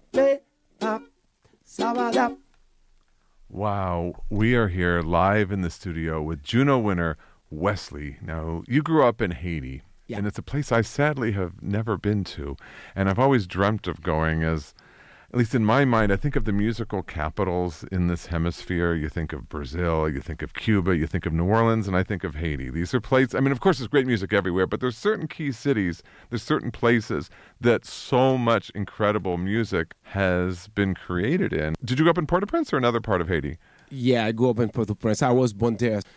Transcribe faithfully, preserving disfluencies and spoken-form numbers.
Wow, we are here live in the studio with Juno winner Wesley. Now, you grew up in Haiti, yeah. and it's a place I sadly have never been to, and I've always dreamt of going as, at least in my mind, I think of the musical capitals in this hemisphere. You think of Brazil, you think of Cuba, you think of New Orleans, and I think of Haiti. These are places, I mean, of course, there's great music everywhere, but there's certain key cities, there's certain places that so much incredible music has been created in. Did you grow up in Port-au-Prince or another part of Haiti? Yeah, I grew up in Port-au-Prince. I was born there.